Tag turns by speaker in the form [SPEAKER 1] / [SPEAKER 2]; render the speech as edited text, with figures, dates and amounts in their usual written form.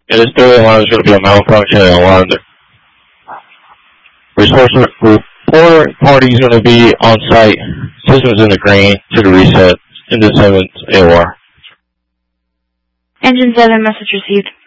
[SPEAKER 1] And this third alarm is going to be a malfunction and alarm. Reporter party is going to be on site. Systems in the green to the reset in the 7th AOR.
[SPEAKER 2] Engine 7, message received.